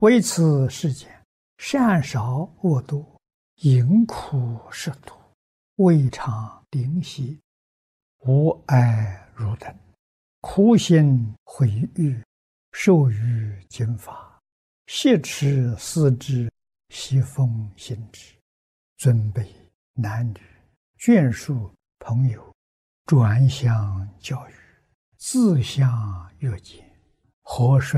为此世间，善少恶多，淫苦食多，未尝灵犀，无爱如等，苦心毁誉，受于经法，挟持思之，习奉行之，尊卑男女，眷属朋友，转相教育，自相约见，和顺